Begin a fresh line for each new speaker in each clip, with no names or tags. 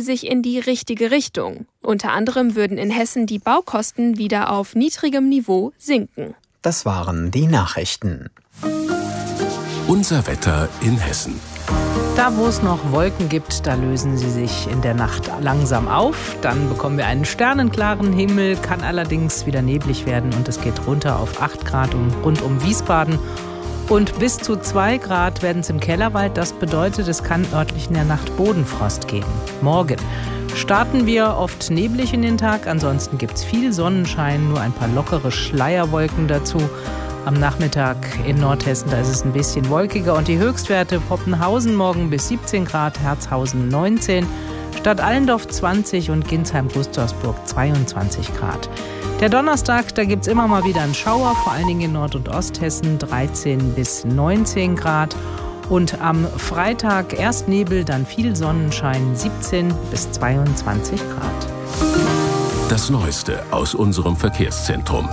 sich in die richtige Richtung. Unter anderem würden in Hessen die Baukosten wieder auf niedrigem Niveau sinken.
Das waren die Nachrichten.
Unser Wetter in Hessen.
Da, wo es noch Wolken gibt, da lösen sie sich in der Nacht langsam auf. Dann bekommen wir einen sternenklaren Himmel, kann allerdings wieder neblig werden und es geht runter auf 8 Grad rund um Wiesbaden. Und bis zu 2 Grad werden es im Kellerwald. Das bedeutet, es kann örtlich in der Nacht Bodenfrost geben. Morgen starten wir oft neblig in den Tag. Ansonsten gibt es viel Sonnenschein, nur ein paar lockere Schleierwolken dazu. Am Nachmittag in Nordhessen, da ist es ein bisschen wolkiger. Und die Höchstwerte: Poppenhausen morgen bis 17 Grad, Herzhausen 19, Stadt Allendorf 20 und Ginsheim-Gustavsburg 22 Grad. Der Donnerstag, da gibt es immer mal wieder einen Schauer, vor allen Dingen in Nord- und Osthessen 13 bis 19 Grad. Und am Freitag erst Nebel, dann viel Sonnenschein 17 bis 22 Grad.
Das Neueste aus unserem Verkehrszentrum.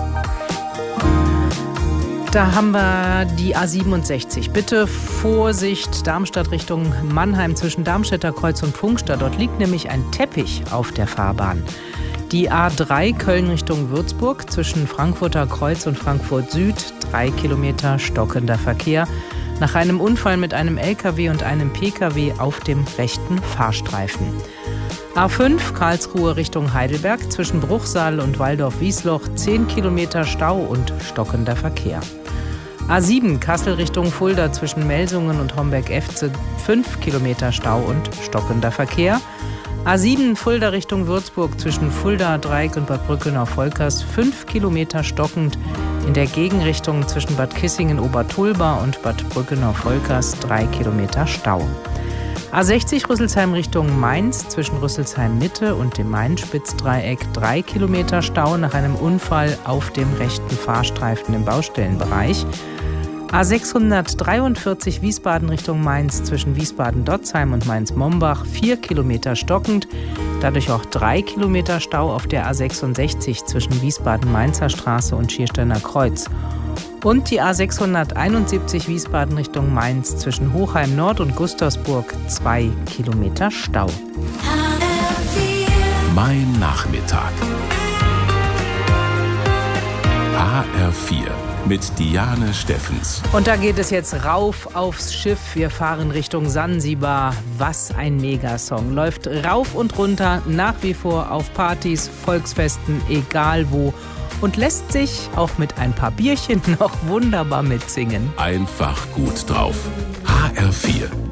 Da haben wir die A67. Bitte Vorsicht, Darmstadt Richtung Mannheim zwischen Darmstädter Kreuz und Pfungstadt. Dort liegt nämlich ein Teppich auf der Fahrbahn. Die A3 Köln Richtung Würzburg zwischen Frankfurter Kreuz und Frankfurt Süd. 3 Kilometer stockender Verkehr. Nach einem Unfall mit einem LKW und einem PKW auf dem rechten Fahrstreifen. A5 Karlsruhe Richtung Heidelberg zwischen Bruchsal und Waldorf-Wiesloch 10 Kilometer Stau und stockender Verkehr. A7 Kassel Richtung Fulda zwischen Melsungen und Homberg-Efze 5 Kilometer Stau und stockender Verkehr. A7 Fulda Richtung Würzburg zwischen Fulda, Dreieck und Bad Brückenau-Volkers 5 Kilometer stockend. In der Gegenrichtung zwischen Bad Kissingen-Obertulba und Bad Brückenau-Volkers 3 Kilometer Stau. A60 Rüsselsheim Richtung Mainz zwischen Rüsselsheim-Mitte und dem Main-Spitzdreieck 3 Kilometer Stau nach einem Unfall auf dem rechten Fahrstreifen im Baustellenbereich. A643 Wiesbaden Richtung Mainz zwischen Wiesbaden-Dotzheim und Mainz-Mombach 4 Kilometer stockend, dadurch auch 3 Kilometer Stau auf der A66 zwischen Wiesbaden-Mainzer Straße und Schiersteiner Kreuz. Und die A671 Wiesbaden Richtung Mainz zwischen Hochheim Nord und Gustavsburg 2 Kilometer Stau.
Mein Nachmittag. HR4 mit Diane Steffens.
Und da geht es jetzt rauf aufs Schiff. Wir fahren Richtung Sansibar. Was ein Megasong. Läuft rauf und runter, nach wie vor auf Partys, Volksfesten, egal wo. Und lässt sich auch mit ein paar Bierchen noch wunderbar mitsingen.
Einfach gut drauf. HR4.